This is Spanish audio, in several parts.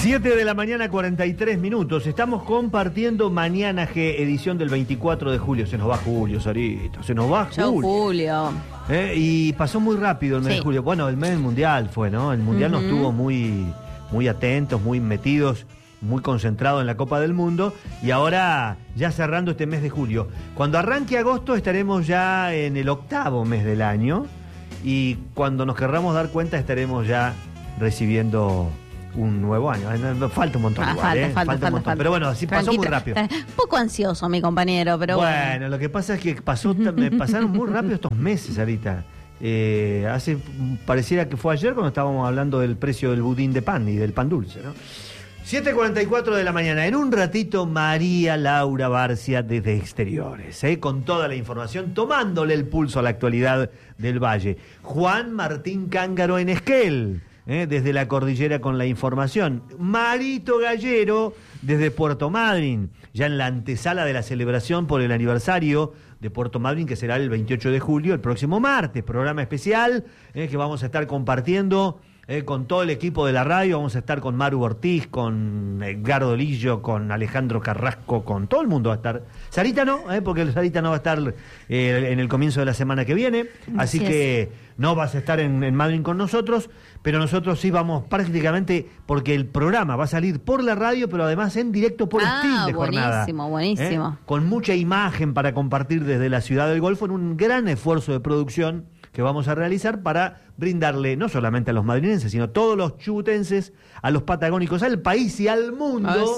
7 de la mañana, 43 minutos. Estamos compartiendo Mañana G, edición del 24 de julio. Se nos va julio, Sarita. Se nos va Chau, julio. Y pasó muy rápido el mes de julio. Bueno, el mes del Mundial fue, ¿no? El Mundial nos tuvo muy atentos, muy metidos, muy concentrados en la Copa del Mundo. Y ahora, ya cerrando este mes de julio. Cuando arranque agosto estaremos ya en el 8º mes del año. Y cuando nos querramos dar cuenta estaremos ya recibiendo un nuevo año. Falta un montón igual, falta un montón. Pero bueno, así pasó muy rápido. Un poco ansioso mi compañero, pero bueno. Lo que pasa es que me pasaron muy rápido estos meses, Sarita. Pareciera que fue ayer cuando estábamos hablando del precio del budín de pan y del pan dulce, ¿no? 7:44 de la mañana. En un ratito, María Laura Barcia desde Exteriores, con toda la información, tomándole el pulso a la actualidad del Valle. Juan Martín Cángaro en Esquel, desde la cordillera con la información. Marito Gallero desde Puerto Madryn, ya en la antesala de la celebración por el aniversario de Puerto Madryn, que será el 28 de julio, el próximo martes. Programa especial que vamos a estar compartiendo con todo el equipo de la radio. Vamos a estar con Maru Ortiz, con Edgardo Lillo, con Alejandro Carrasco, con todo el mundo va a estar. Sarita no, porque Sarita no va a estar en el comienzo de la semana que viene, así que no vas a estar en Madryn con nosotros, pero nosotros sí vamos prácticamente, porque el programa va a salir por la radio, pero además en directo por stream de jornada. Buenísimo. Con mucha imagen para compartir desde la Ciudad del Golfo, en un gran esfuerzo de producción que vamos a realizar para brindarle no solamente a los madrinenses, sino a todos los chubutenses, a los patagónicos, al país y al mundo,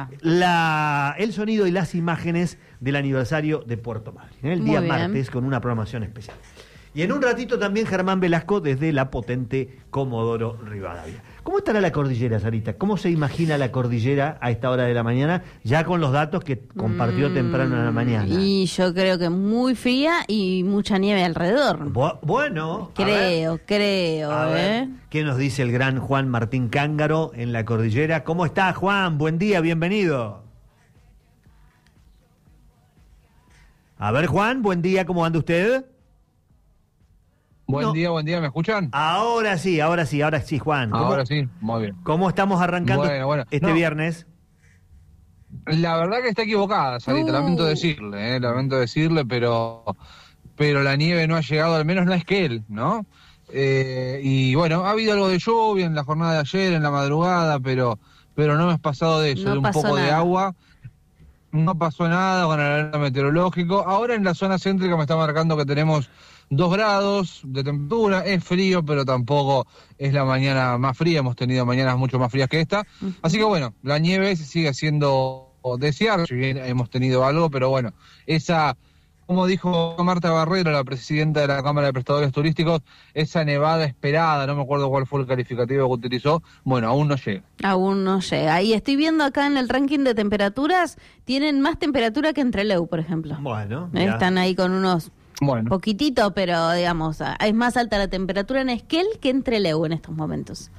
el sonido y las imágenes del aniversario de Puerto Madryn, el día martes, con una programación especial. Y en un ratito también Germán Velasco desde la potente Comodoro Rivadavia. ¿Cómo estará la cordillera, Sarita? ¿Cómo se imagina la cordillera a esta hora de la mañana, ya con los datos que compartió temprano en la mañana? Y yo creo que muy fría y mucha nieve alrededor. Bueno, creo. A ver, ¿qué nos dice el gran Juan Martín Cángaro en la cordillera? ¿Cómo está, Juan? Buen día, bienvenido. A ver, Juan, buen día, ¿cómo anda usted? Buen día, ¿me escuchan? Ahora sí, Juan. Ahora sí, muy bien. ¿Cómo estamos arrancando este viernes? La verdad que está equivocada, Sarita, lamento decirle, pero la nieve no ha llegado, al menos no es que él, ¿no? Y bueno, ha habido algo de lluvia en la jornada de ayer, en la madrugada, pero no hemos pasado de eso, de un poco de agua. No pasó nada con el alerta meteorológico. Ahora en la zona céntrica me está marcando que tenemos 2 grados de temperatura, es frío, pero tampoco es la mañana más fría, hemos tenido mañanas mucho más frías que esta, así que bueno, la nieve sigue haciendo desear, si bien hemos tenido algo, pero bueno, esa, como dijo Marta Barrero, la presidenta de la Cámara de Prestadores Turísticos, esa nevada esperada, no me acuerdo cuál fue el calificativo que utilizó, bueno, aún no llega. Aún no llega. Y estoy viendo acá en el ranking de temperaturas, tienen más temperatura que en Trelew, por ejemplo. Bueno, están ahí con unos... poquitito, pero digamos, es más alta la temperatura en Esquel que en Trelew en estos momentos.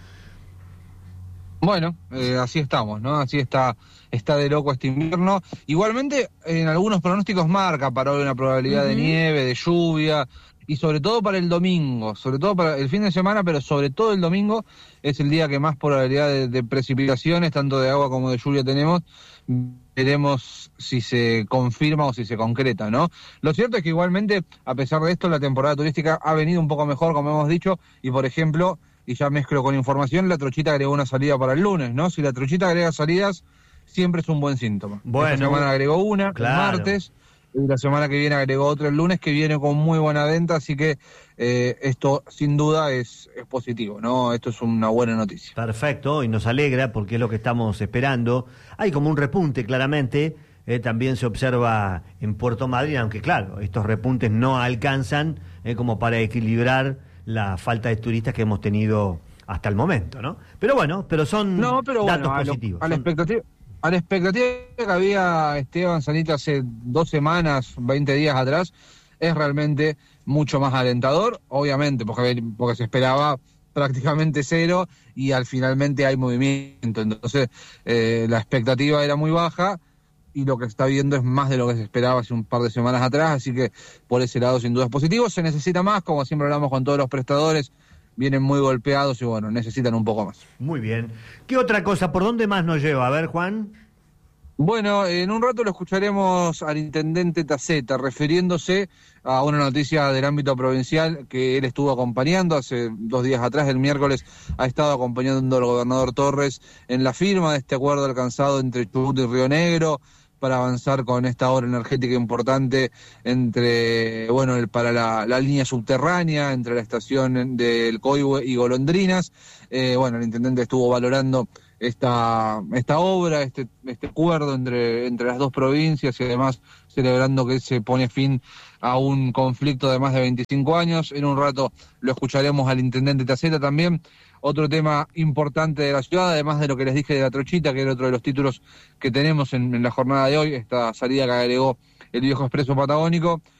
Bueno, así estamos, ¿no? Así está de loco este invierno. Igualmente, en algunos pronósticos marca para hoy una probabilidad de nieve, de lluvia, y sobre todo para el domingo, sobre todo para el fin de semana, pero sobre todo el domingo es el día que más probabilidad de precipitaciones, tanto de agua como de lluvia tenemos. Veremos si se confirma o si se concreta, ¿no? Lo cierto es que igualmente, a pesar de esto, la temporada turística ha venido un poco mejor, como hemos dicho, y por ejemplo, y ya mezclo con información, la Trochita agregó una salida para el lunes, ¿no? Si la Trochita agrega salidas, siempre es un buen síntoma. Bueno, esta semana agregó una, el martes, y la semana que viene agregó otra el lunes, que viene con muy buena venta, así que esto sin duda es positivo, ¿no? Esto es una buena noticia. Perfecto, y nos alegra porque es lo que estamos esperando. Hay como un repunte, claramente, también se observa en Puerto Madryn, aunque claro, estos repuntes no alcanzan como para equilibrar la falta de turistas que hemos tenido hasta el momento, ¿no? Pero bueno, son datos positivos. A la expectativa que había Esteban Sanita hace 2 semanas, 20 días atrás, es realmente mucho más alentador, obviamente, porque se esperaba prácticamente 0 y finalmente hay movimiento. Entonces, la expectativa era muy baja y lo que se está viendo es más de lo que se esperaba hace un par de semanas atrás, así que por ese lado sin duda es positivo. Se necesita más, como siempre hablamos con todos los prestadores, vienen muy golpeados y bueno, necesitan un poco más. Muy bien. ¿Qué otra cosa? ¿Por dónde más nos lleva? A ver, Juan. Bueno, en un rato lo escucharemos al intendente Taceta, refiriéndose a una noticia del ámbito provincial que él estuvo acompañando hace 2 días atrás, el miércoles, ha estado acompañando al gobernador Torres en la firma de este acuerdo alcanzado entre Chubut y Río Negro para avanzar con esta obra energética importante entre, bueno, para la línea subterránea, entre la estación del Coihue y Golondrinas. Bueno, el intendente estuvo valorando esta obra, este acuerdo entre las dos provincias y además celebrando que se pone fin a un conflicto de más de 25 años. En un rato lo escucharemos al intendente Taceta también. Otro tema importante de la ciudad, además de lo que les dije de la trochita, que era otro de los títulos que tenemos en la jornada de hoy, esta salida que agregó el Viejo Expreso Patagónico,